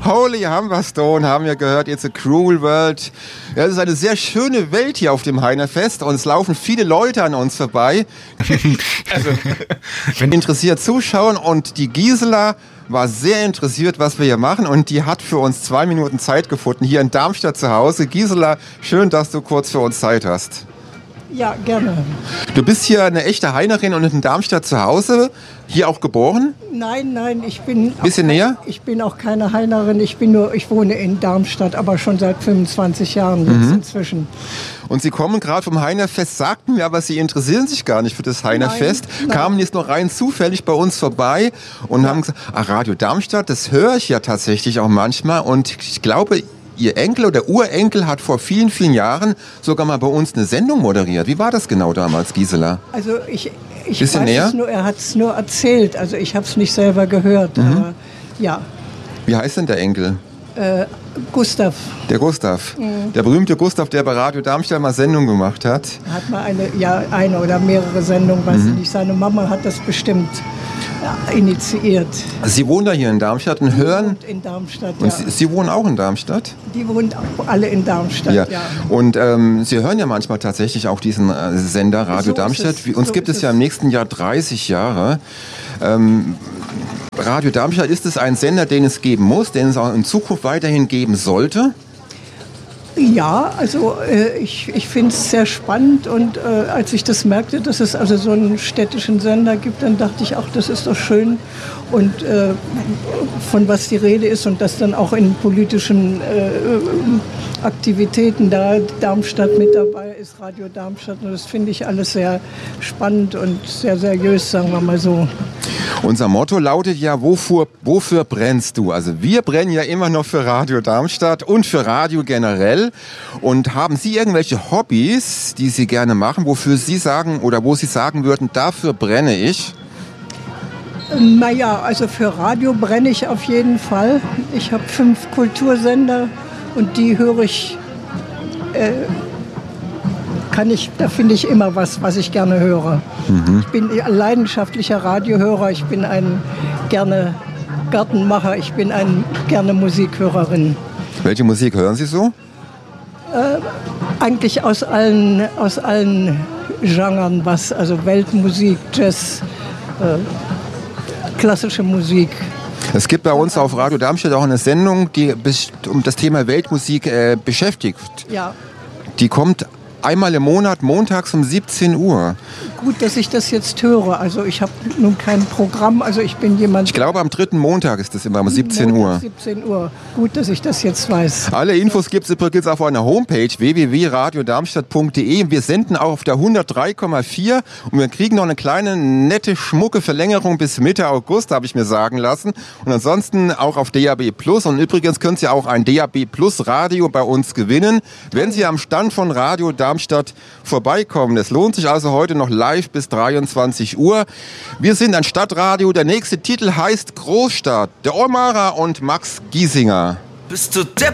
Holy Humberstone haben wir gehört, It's a Cruel World. Ja, es ist eine sehr schöne Welt hier auf dem Heinerfest und es laufen viele Leute an uns vorbei. Also, wenn interessiert zuschauen, und die Gisela war sehr interessiert, was wir hier machen, und die hat für uns 2 Minuten Zeit gefunden, hier in Darmstadt zu Hause. Gisela, schön, dass du kurz für uns Zeit hast. Ja, gerne. Du bist hier eine echte Heinerin und in Darmstadt zu Hause, hier auch geboren? Nein, ich bin... Bisschen näher? Ich bin auch keine Heinerin, ich wohne in Darmstadt, aber schon seit 25 Jahren jetzt inzwischen. Und Sie kommen gerade vom Heinerfest, sagten mir aber, Sie interessieren sich gar nicht für das Heinerfest, kamen jetzt noch rein zufällig bei uns vorbei und haben gesagt, Radio Darmstadt, das höre ich ja tatsächlich auch manchmal, und ich glaube, Ihr Enkel oder Urenkel hat vor vielen, vielen Jahren sogar mal bei uns eine Sendung moderiert. Wie war das genau damals, Gisela? Also ich weiß es nur, er hat es nur erzählt, also ich habe es nicht selber gehört, aber ja. Wie heißt denn der Enkel? Gustav. Der Gustav. Der berühmte Gustav, der bei Radio Darmstadt mal Sendung gemacht hat. Er hat mal eine oder mehrere Sendungen, weiß ich nicht. Seine Mama hat das bestimmt initiiert. Sie wohnen da hier in Darmstadt und hören... In Darmstadt, und Sie wohnen auch in Darmstadt? Die wohnen auch alle in Darmstadt, ja. Und Sie hören ja manchmal tatsächlich auch diesen Sender Radio Darmstadt. Uns gibt es ja im nächsten Jahr 30 Jahre. Radio Darmstadt, ist es ein Sender, den es geben muss, den es auch in Zukunft weiterhin geben sollte? Ja, also ich finde es sehr spannend, und als ich das merkte, dass es also so einen städtischen Sender gibt, dann dachte ich auch, das ist doch schön, und von was die Rede ist, und das dann auch in politischen Aktivitäten da Darmstadt mit dabei ist, Radio Darmstadt, und das finde ich alles sehr spannend und sehr seriös, sagen wir mal so. Unser Motto lautet ja, wofür brennst du? Also wir brennen ja immer noch für Radio Darmstadt und für Radio generell. Und haben Sie irgendwelche Hobbys, die Sie gerne machen, wofür Sie sagen oder wo Sie sagen würden, dafür brenne ich? Naja, also für Radio brenne ich auf jeden Fall. Ich habe 5 Kultursender und die höre ich, da finde ich immer was ich gerne höre. Ich bin ein leidenschaftlicher Radiohörer, ich bin gerne Gartenmacher, ich bin gerne Musikhörerin. Welche Musik hören Sie so? Eigentlich aus allen Genren also Weltmusik, Jazz, klassische Musik. Es gibt bei uns auf Radio Darmstadt auch eine Sendung, die um das Thema Weltmusik beschäftigt. Ja. Die kommt einmal im Monat, montags um 17 Uhr. Gut, dass ich das jetzt höre. Also ich habe nun kein Programm, also ich bin jemand... Ich glaube, am 3. Montag ist das immer um 17 Uhr. 17 Uhr. Gut, dass ich das jetzt weiß. Alle Infos gibt es übrigens auf einer Homepage www.radiodarmstadt.de. Wir senden auch auf der 103,4 und wir kriegen noch eine kleine, nette, schmucke Verlängerung bis Mitte August, habe ich mir sagen lassen. Und ansonsten auch auf DAB+. Und übrigens können Sie auch ein DAB+ Radio bei uns gewinnen, wenn Sie am Stand von Radio Darmstadt vorbeikommen. Es lohnt sich also heute noch live bis 23 Uhr. Wir sind ein Stadtradio. Der nächste Titel heißt Großstadt. Der Omara und Max Giesinger. Bist du deppert?